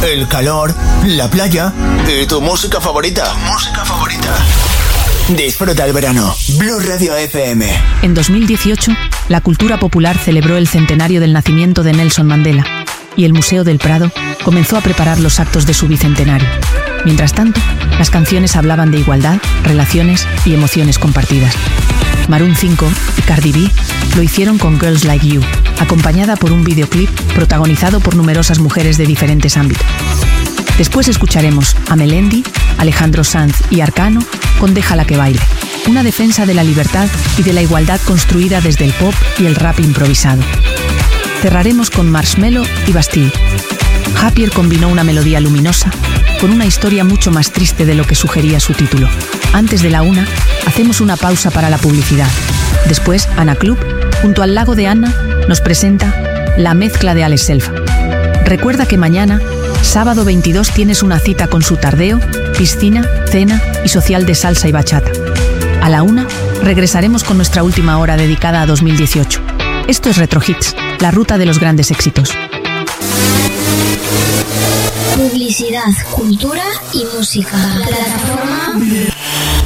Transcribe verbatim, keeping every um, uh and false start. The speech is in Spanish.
el calor, la playa y tu música favorita. Tu música favorita. Disfruta el verano. Blue Radio F M. En dos mil dieciocho, la cultura popular celebró el centenario del nacimiento de Nelson Mandela y el Museo del Prado comenzó a preparar los actos de su bicentenario. Mientras tanto, las canciones hablaban de igualdad, relaciones y emociones compartidas. Maroon cinco y Cardi B lo hicieron con Girls Like You, acompañada por un videoclip protagonizado por numerosas mujeres de diferentes ámbitos. Después escucharemos a Melendi, Alejandro Sanz y Arcano con Déjala que baile, una defensa de la libertad y de la igualdad construida desde el pop y el rap improvisado. Cerraremos con Marshmello y Bastille. Happier combinó una melodía luminosa con una historia mucho más triste de lo que sugería su título. Antes de la una, hacemos una pausa para la publicidad. Después, Ana Club, junto al lago de Anna, nos presenta La mezcla de Alex Selfa. Recuerda que mañana, sábado veintidós, tienes una cita con su tardeo, piscina, cena y social de salsa y bachata. A la una, regresaremos con nuestra última hora dedicada a dos mil dieciocho. Esto es Retro Hits, la ruta de los grandes éxitos. Publicidad, cultura y música. Plataforma